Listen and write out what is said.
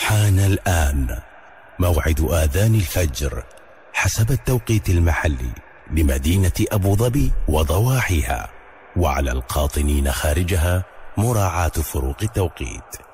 حان الآن موعد آذان الفجر حسب التوقيت المحلي لمدينة أبو ظبي وضواحيها، وعلى القاطنين خارجها مراعاة فروق التوقيت.